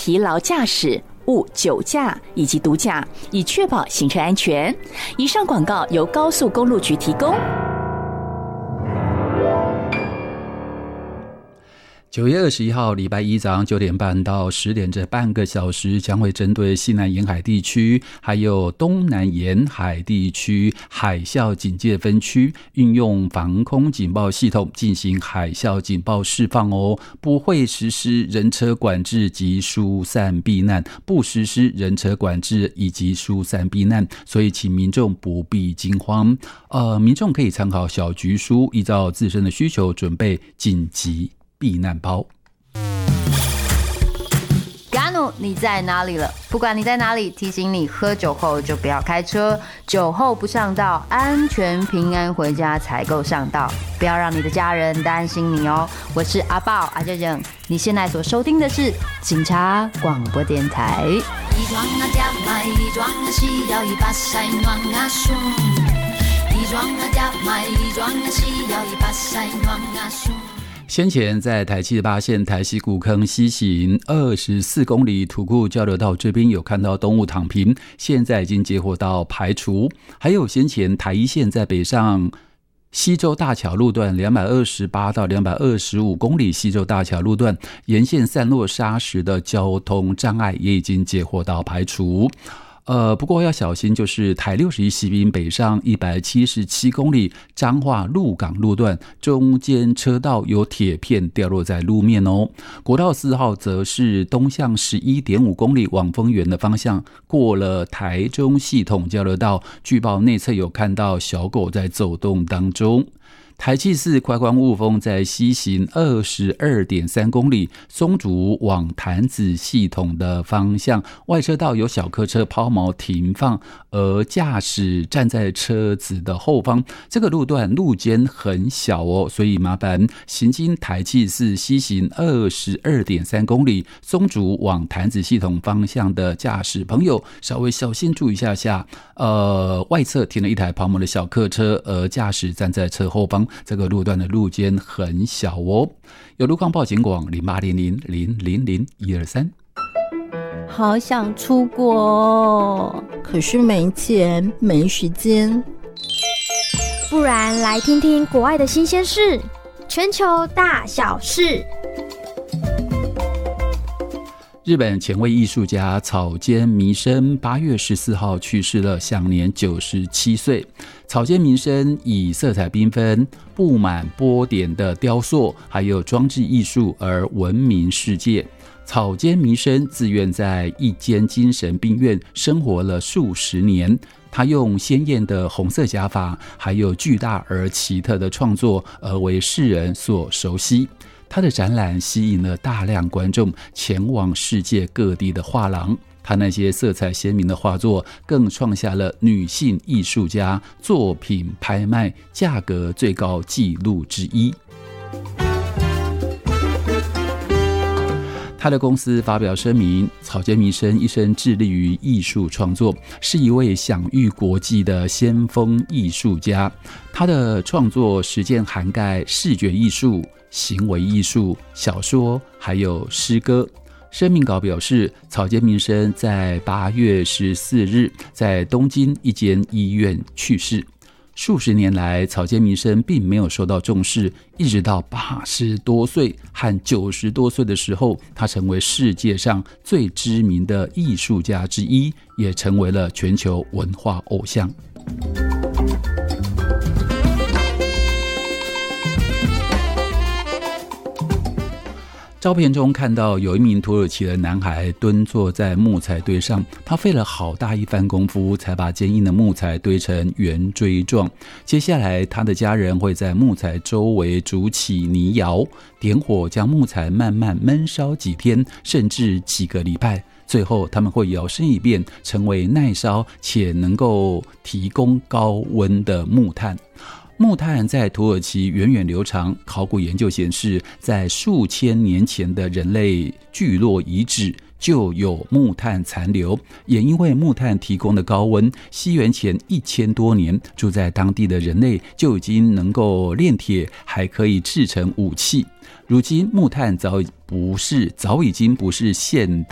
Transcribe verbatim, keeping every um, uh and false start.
疲劳驾驶、勿酒驾以及毒驾，以确保行车安全。以上广告由高速公路局提供。 九月二十一号礼拜一早上九点半到十点这半个小时，将会针对西南沿海地区还有东南沿海地区海啸警戒分区运用防空警报系统进行海啸警报释放哦，不会实施人车管制及疏散避难，不实施人车管制以及疏散避难，所以请民众不必惊慌。呃，民众可以参考小局书，依照自身的需求准备紧急避难包。 嘎努，你在哪里了？不管你在哪里，提醒你喝酒后就不要开车，酒后不上道，安全平安回家才够上道。不要让你的家人担心你哦。我是阿豹阿正正，你现在所收听的是警察广播電台。一樁啊掉埋，一樁啊是要一把塞暖啊樹，一樁啊掉埋，一樁啊是要一把塞暖啊樹。 先前在台七十八线台西古坑西行二十四公里土库交流道这边有看到动物躺平，现在已经接获到排除。还有先前台一线在北上西洲大桥路段两百二十八到两百二十五公里西洲大桥路段沿线散落砂石的交通障碍也已经接获到排除。呃，不过要小心，就是台六十一西滨北上一百七十七公里彰化鹿港路段中间车道有铁片掉落在路面哦。国道四号则是东向 十一点五公里往丰原的方向，过了台中系统交流道，据报内侧有看到小狗在走动当中。台七四快关雾峰在西行 二十二点三公里松竹往潭子系统的方向，外车道有小客车抛锚停放，而驾驶站在车子的后方，这个路段路肩很小哦，所以麻烦行经台七四西行 二十二点三公里松竹往潭子系统方向的驾驶朋友稍微小心注意一下下，呃，外侧停了一台抛锚的小客车，而驾驶站在车后方，这个路段的路肩很小哦。有路况报警广零八零零零零零一二三。 好想出国哦，可是没钱没时间。 不然来听听国外的新鲜事，全球大小事。 日本前卫艺术家草间弥生八月十四号去世了，享年九十七岁。草间弥生以色彩缤纷、布满波点的雕塑还有装置艺术而闻名世界。草间弥生自愿在一间精神病院生活了数十年，他用鲜艳的红色假发还有巨大而奇特的创作而为世人所熟悉。他的展览吸引了大量观众前往世界各地的画廊，他那些色彩鲜明的画作更创下了女性艺术家作品拍卖价格最高纪录之一。他的公司发表声明，草间弥生一生致力于艺术创作，是一位享誉国际的先锋艺术家。他的创作实践涵盖视觉艺术、行为艺术、小说还有诗歌。声明稿表示，草间弥生在八月十四日在东京一间医院去世。数十年来，草间弥生并没有受到重视，一直到八十多岁和九十多岁的时候，他成为世界上最知名的艺术家之一，也成为了全球文化偶像。照片中看到有一名土耳其的男孩蹲坐在木材堆上，他费了好大一番功夫才把坚硬的木材堆成圆锥状。接下来他的家人会在木材周围筑起泥窑，点火将木材慢慢焖烧几天甚至几个礼拜，最后他们会摇身一变成为耐烧且能够提供高温的木炭。木炭在土耳其源远流长，考古研究显示，在数千年前的人类聚落遗址就有木炭残留，也因为木炭提供的高温，西元前一千多年，住在当地的人类就已经能够炼铁，还可以制成武器。如今木炭早不是早已经不是现